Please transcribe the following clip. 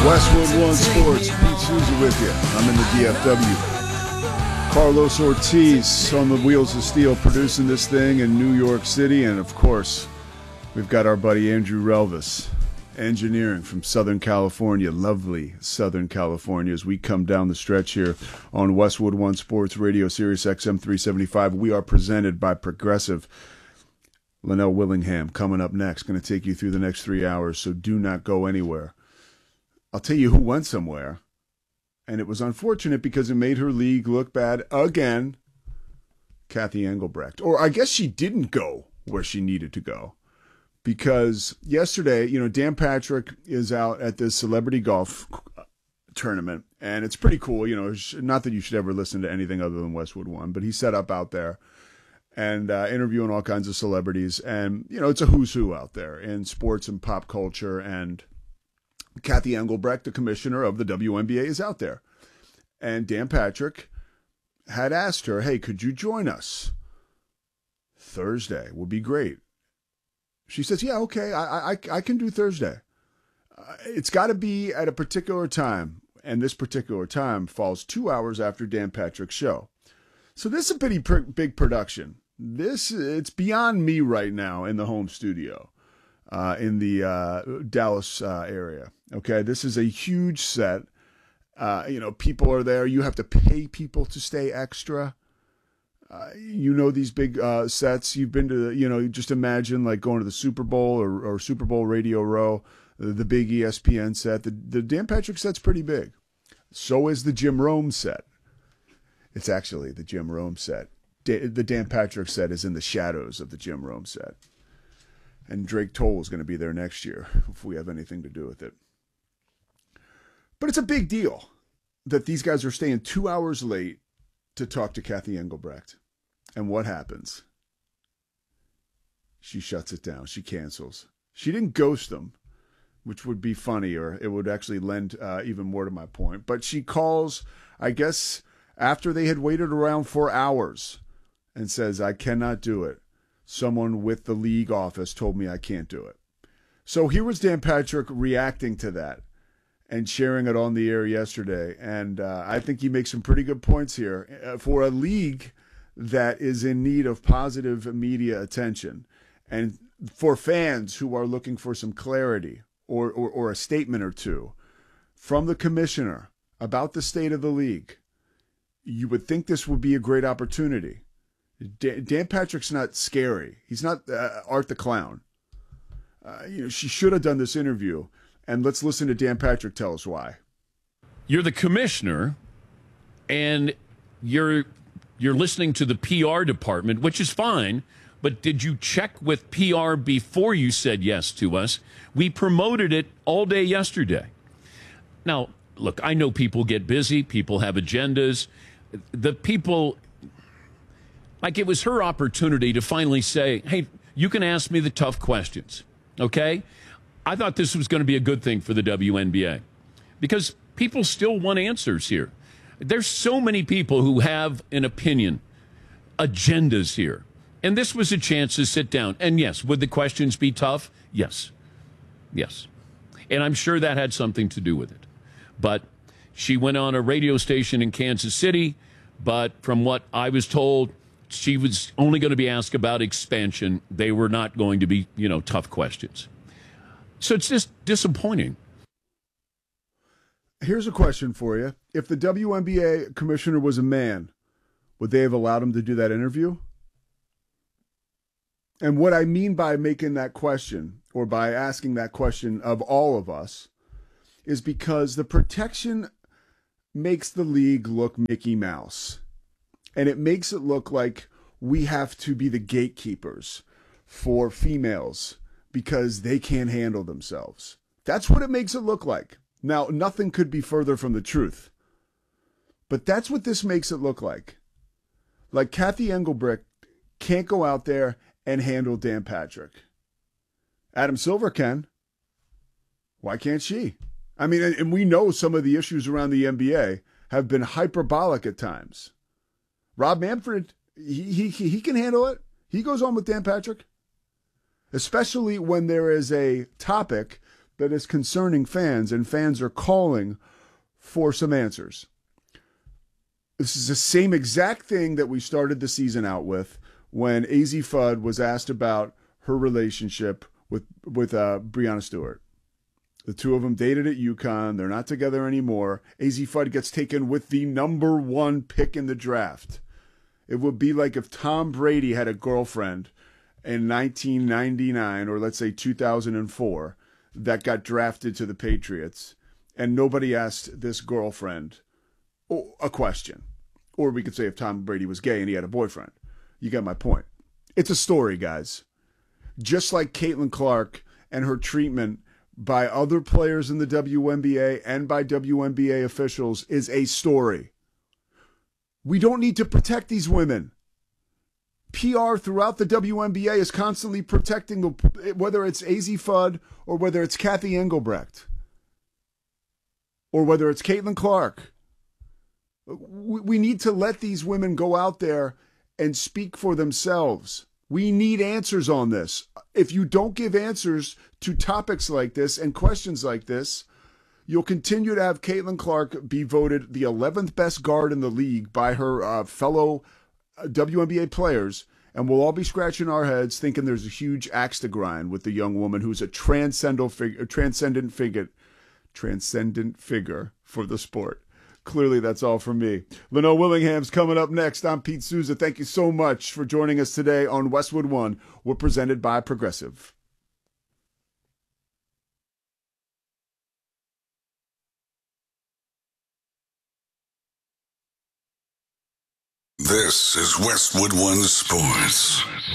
Westwood One Sports, Pete Souza with you. I'm in the DFW. Carlos Ortiz on the wheels of steel producing this thing in New York City. And, of course, we've got our buddy Andrew Relvis, engineering from Southern California, lovely Southern California, as we come down the stretch here on Westwood One Sports Radio, Sirius XM 375. We are presented by Progressive. Linnell Willingham coming up next, going to take you through the next 3 hours, so do not go anywhere. I'll tell you who went somewhere, and it was unfortunate because it made her league look bad again. Kathy Engelbrecht. Or I guess she didn't go where she needed to go. Because yesterday, Dan Patrick is out at this celebrity golf tournament, and it's pretty cool. Not that you should ever listen to anything other than Westwood One, but he's set up out there and interviewing all kinds of celebrities. And, it's a who's who out there in sports and pop culture. And Kathy Engelbrecht, the commissioner of the WNBA, is out there. And Dan Patrick had asked her, hey, could you join us? Thursday would be great. She says, yeah, okay, I can do Thursday. It's got to be at a particular time, and this particular time falls 2 hours after Dan Patrick's show. So this is a pretty big production. It's beyond me right now in the home studio in the Dallas area. Okay, this is a huge set. People are there. You have to pay people to stay extra. These big sets. You've been to, just imagine like going to the Super Bowl or Super Bowl Radio Row, the big ESPN set. The Dan Patrick set's pretty big. So is the Jim Rome set. It's actually the Jim Rome set. The Dan Patrick set is in the shadows of the Jim Rome set. And Drake Toll is going to be there next year if we have anything to do with it. But it's a big deal that these guys are staying 2 hours late to talk to Kathy Engelbrecht. And what happens? She shuts it down. She cancels. She didn't ghost them, which would be funny, or it would actually lend even more to my point. But she calls, I guess, after they had waited around for hours and says, I cannot do it. Someone with the league office told me I can't do it. So here was Dan Patrick reacting to that and sharing it on the air yesterday. And I think he makes some pretty good points here for a league that is in need of positive media attention and for fans who are looking for some clarity or a statement or two from the commissioner about the state of the league. You would think this would be a great opportunity. Dan Patrick's not scary. He's not Art the Clown. She should have done this interview. And let's listen to Dan Patrick tell us why. You're the commissioner, and you're listening to the PR department, which is fine, but did you check with PR before you said yes to us? We promoted it all day yesterday. Now, look, I know people get busy. People have agendas. The people, like it was her opportunity to finally say, hey, you can ask me the tough questions, okay? I thought this was going to be a good thing for the WNBA because people still want answers here. There's so many people who have an opinion, agendas here. And this was a chance to sit down. And yes, would the questions be tough? Yes. Yes. And I'm sure that had something to do with it. But she went on a radio station in Kansas City. But from what I was told, she was only going to be asked about expansion. They were not going to be, tough questions. So it's just disappointing. Here's a question for you. If the WNBA commissioner was a man, would they have allowed him to do that interview? And what I mean by making that question, or by asking that question of all of us, is because the protection makes the league look Mickey Mouse. And it makes it look like we have to be the gatekeepers for females because they can't handle themselves. That's what it makes it look like. Now, nothing could be further from the truth. But that's what this makes it look like. Like Kathy Engelbrecht can't go out there and handle Dan Patrick. Adam Silver can. Why can't she? I mean, and we know some of the issues around the NBA have been hyperbolic at times. Rob Manfred, he can handle it. He goes on with Dan Patrick. Especially when there is a topic that is concerning fans, and fans are calling for some answers. This is the same exact thing that we started the season out with when Azzi Fudd was asked about her relationship with Breanna Stewart. The two of them dated at UConn. They're not together anymore. Azzi Fudd gets taken with the number 1 pick in the draft. It would be like if Tom Brady had a girlfriend in 1999, or let's say 2004, that got drafted to the Patriots, and nobody asked this girlfriend a question. Or we could say if Tom Brady was gay and he had a boyfriend. You get my point. It's a story, guys. Just like Caitlin Clark and her treatment by other players in the WNBA and by WNBA officials is a story. We don't need to protect these women. PR throughout the WNBA is constantly protecting, whether it's Azzi Fudd or whether it's Kathy Engelbrecht or whether it's Caitlin Clark. We need to let these women go out there and speak for themselves. We need answers on this. If you don't give answers to topics like this and questions like this, you'll continue to have Caitlin Clark be voted the 11th best guard in the league by her fellow WNBA players, and we'll all be scratching our heads thinking there's a huge axe to grind with the young woman who's a transcendent figure for the sport. Clearly, that's all from me. Leno Willingham's coming up next. I'm Pete Souza. Thank you so much for joining us today on Westwood One. We're presented by Progressive. This is Westwood One Sports.